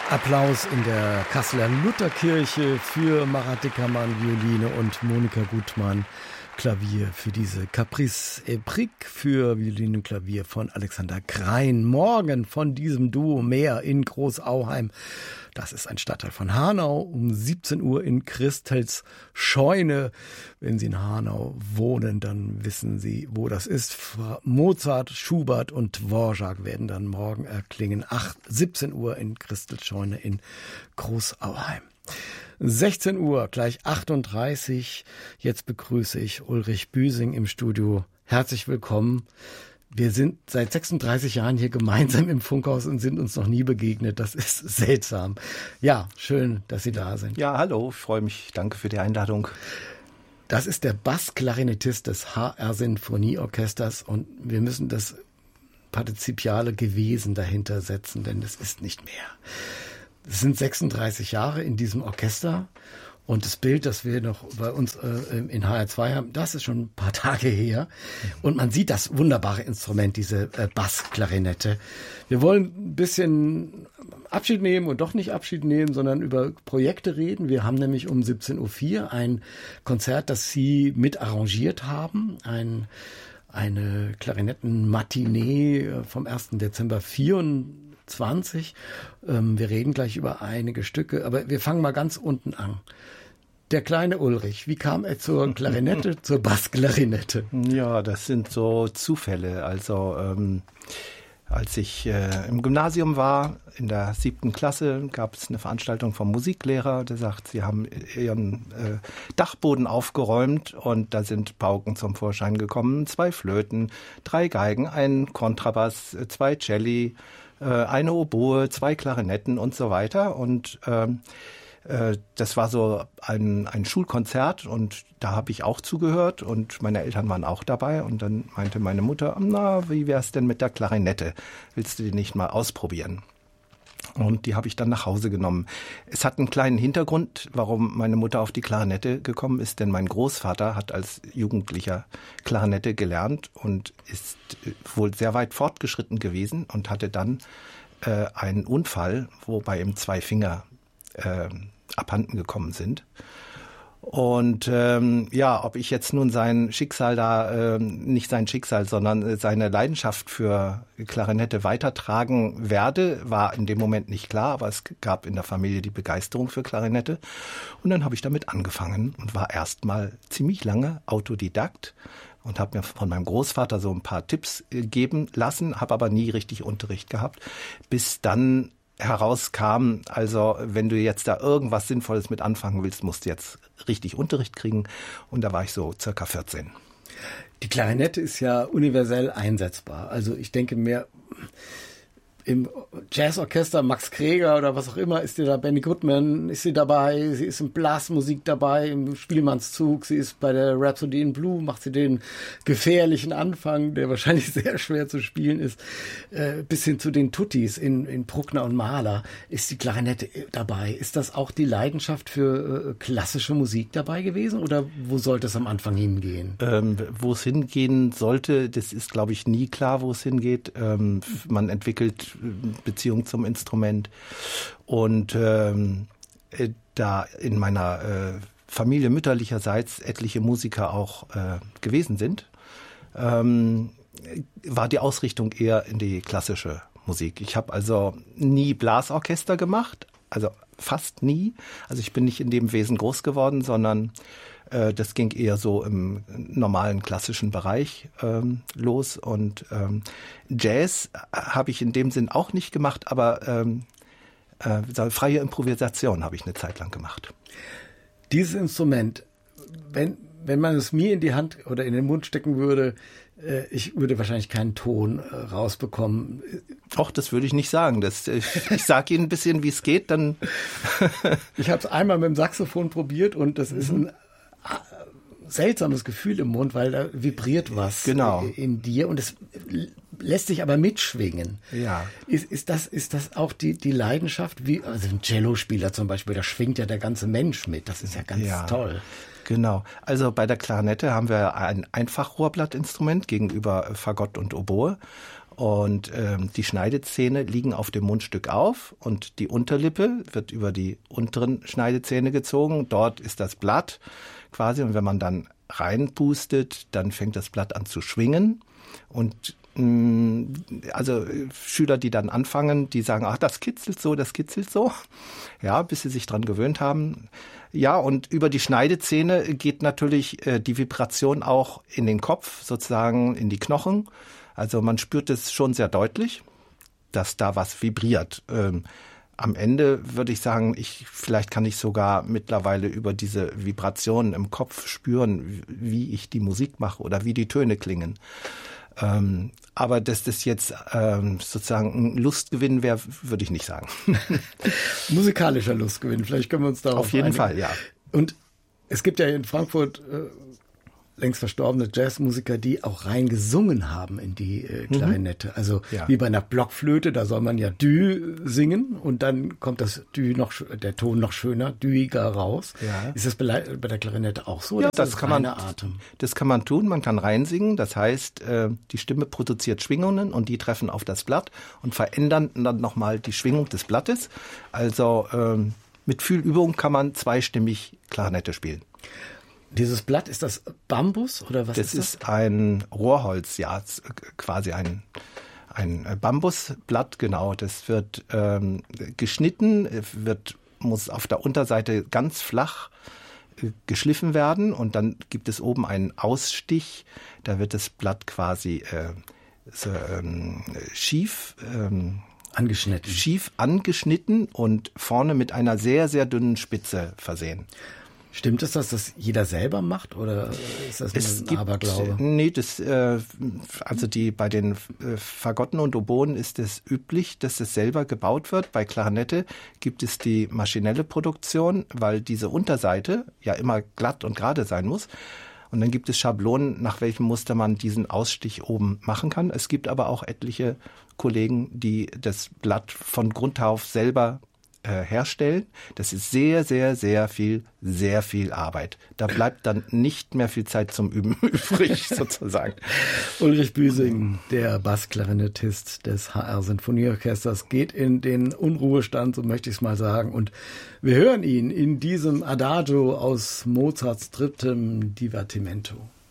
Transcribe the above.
Applaus in der Kasseler Lutherkirche für Marat Dickermann, Violine und Monika Gutmann, Klavier für diese Caprice et Brick für Violine und Klavier von Alexander Krein. Morgen von diesem Duo mehr in Großauheim. Das ist ein Stadtteil von Hanau, um 17 Uhr in Christels Scheune. Wenn Sie in Hanau wohnen, dann wissen Sie, wo das ist. Mozart, Schubert und Dvorak werden dann morgen erklingen. 17 Uhr in Christels Scheune in Großauheim. 16 Uhr, gleich 38. Jetzt begrüße ich Ulrich Büsing im Studio. Herzlich willkommen. Wir sind seit 36 Jahren hier gemeinsam im Funkhaus und sind uns noch nie begegnet. Das ist seltsam. Ja, schön, dass Sie da sind. Ja, hallo, ich freue mich. Danke für die Einladung. Das ist der Bassklarinettist des HR Sinfonieorchesters und wir müssen das partizipiale Gewesen dahinter setzen, denn es ist nicht mehr. Es sind 36 Jahre in diesem Orchester. Und das Bild, das wir noch bei uns in HR2 haben, das ist schon ein paar Tage her. Und man sieht das wunderbare Instrument, diese Bassklarinette. Wir wollen ein bisschen Abschied nehmen und doch nicht Abschied nehmen, sondern über Projekte reden. Wir haben nämlich um 17.04 Uhr ein Konzert, das Sie mit arrangiert haben. Eine Klarinetten-Matinee vom 1. Dezember 24. Wir reden gleich über einige Stücke, aber wir fangen mal ganz unten an. Der kleine Ulrich, wie kam er zur Klarinette, zur Bassklarinette? Ja, das sind so Zufälle. Also als ich im Gymnasium war, in der 7. Klasse, gab es eine Veranstaltung vom Musiklehrer, der sagt, sie haben ihren Dachboden aufgeräumt und da sind Pauken zum Vorschein gekommen, 2 Flöten, 3 Geigen, ein Kontrabass, 2 Celli, eine Oboe, 2 Klarinetten und so weiter. Und das war so ein Schulkonzert und da habe ich auch zugehört und meine Eltern waren auch dabei. Und dann meinte meine Mutter, na, wie wär's denn mit der Klarinette? Willst du die nicht mal ausprobieren? Und die habe ich dann nach Hause genommen. Es hat einen kleinen Hintergrund, warum meine Mutter auf die Klarinette gekommen ist, denn mein Großvater hat als Jugendlicher Klarinette gelernt und ist wohl sehr weit fortgeschritten gewesen und hatte dann einen Unfall, wobei ihm 2 Finger abhanden gekommen sind. Und ob ich jetzt nun sein Schicksal da, nicht sein Schicksal, sondern seine Leidenschaft für Klarinette weitertragen werde, war in dem Moment nicht klar, aber es gab in der Familie die Begeisterung für Klarinette. Und dann habe ich damit angefangen und war erstmal ziemlich lange Autodidakt und habe mir von meinem Großvater so ein paar Tipps geben lassen, habe aber nie richtig Unterricht gehabt, bis dann herauskam, also wenn du jetzt da irgendwas Sinnvolles mit anfangen willst, musst du jetzt richtig Unterricht kriegen. Und da war ich so circa 14. Die Klarinette ist ja universell einsetzbar. Also ich denke mehr im Jazzorchester, Max Kreger oder was auch immer, ist sie da, Benny Goodman ist sie dabei, sie ist in Blasmusik dabei, im Spielmannszug, sie ist bei der Rhapsody in Blue, macht sie den gefährlichen Anfang, der wahrscheinlich sehr schwer zu spielen ist, bis hin zu den Tuttis in Bruckner und Mahler ist die Klarinette dabei. Ist das auch die Leidenschaft für klassische Musik dabei gewesen oder wo sollte es am Anfang hingehen? Wo es hingehen sollte, das ist, glaube ich, nie klar, wo es hingeht. Man entwickelt Beziehung zum Instrument. Und da in meiner Familie mütterlicherseits etliche Musiker auch gewesen sind, war die Ausrichtung eher in die klassische Musik. Ich habe also nie Blasorchester gemacht, also fast nie. Also ich bin nicht in dem Wesen groß geworden, sondern das ging eher so im normalen klassischen Bereich los. Und Jazz habe ich in dem Sinn auch nicht gemacht, aber freie Improvisation habe ich eine Zeit lang gemacht. Dieses Instrument, wenn man es mir in die Hand oder in den Mund stecken würde, ich würde wahrscheinlich keinen Ton rausbekommen. Ach, das würde ich nicht sagen. Ich sage Ihnen ein bisschen, wie es geht, dann... Ich habe es einmal mit dem Saxophon probiert und das ist ein seltsames Gefühl im Mund, weil da vibriert was in dir und es lässt sich aber mitschwingen. Ja. Ist das auch die Leidenschaft? Also ein Cellospieler zum Beispiel, da schwingt ja der ganze Mensch mit. Das ist ja ganz toll. Genau. Also bei der Klarinette haben wir ein Einfachrohrblattinstrument gegenüber Fagott und Oboe. Und die Schneidezähne liegen auf dem Mundstück auf und die Unterlippe wird über die unteren Schneidezähne gezogen. Dort ist das Blatt quasi und wenn man dann reinpustet, dann fängt das Blatt an zu schwingen. Und also Schüler, die dann anfangen, die sagen, ach, das kitzelt so, ja, bis sie sich dran gewöhnt haben. Ja, und über die Schneidezähne geht natürlich die Vibration auch in den Kopf, sozusagen in die Knochen. Also man spürt es schon sehr deutlich, dass da was vibriert. Am Ende würde ich sagen, vielleicht kann ich sogar mittlerweile über diese Vibrationen im Kopf spüren, wie ich die Musik mache oder wie die Töne klingen. Aber dass das jetzt sozusagen ein Lustgewinn wäre, würde ich nicht sagen. Musikalischer Lustgewinn, vielleicht können wir uns darauf auf jeden einigen. Fall, ja. Und es gibt ja in Frankfurt längst verstorbene Jazzmusiker, die auch rein gesungen haben in die Klarinette. Also wie bei einer Blockflöte, da soll man ja Dü singen und dann kommt das Dü der Ton noch schöner, Düiger raus. Ja. Ist das bei der Klarinette auch so? Ja, das kann man tun. Man kann reinsingen. Das heißt, die Stimme produziert Schwingungen und die treffen auf das Blatt und verändern dann nochmal die Schwingung des Blattes. Also mit viel Übung kann man zweistimmig Klarinette spielen. Dieses Blatt, ist das Bambus oder was ist das? Das ist ein Rohrholz, ja, quasi ein Bambusblatt, genau. Das wird geschnitten, muss auf der Unterseite ganz flach geschliffen werden und dann gibt es oben einen Ausstich, da wird das Blatt quasi schief angeschnitten und vorne mit einer sehr, sehr dünnen Spitze versehen. Stimmt es, dass das jeder selber macht oder ist das ein Aberglaube? Nee, bei den Fagotten und Oboen ist es üblich, dass es selber gebaut wird. Bei Klarinette gibt es die maschinelle Produktion, weil diese Unterseite ja immer glatt und gerade sein muss. Und dann gibt es Schablonen, nach welchem Muster man diesen Ausstich oben machen kann. Es gibt aber auch etliche Kollegen, die das Blatt von Grund auf selber herstellen. Das ist sehr, sehr, sehr viel Arbeit. Da bleibt dann nicht mehr viel Zeit zum Üben übrig, sozusagen. Ulrich Büsing, der Bassklarinettist des HR Sinfonieorchesters, geht in den Unruhestand, so möchte ich es mal sagen. Und wir hören ihn in diesem Adagio aus Mozarts 3. Divertimento.